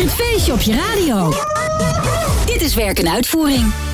het feestje op je radio. Dit is Werk en Uitvoering.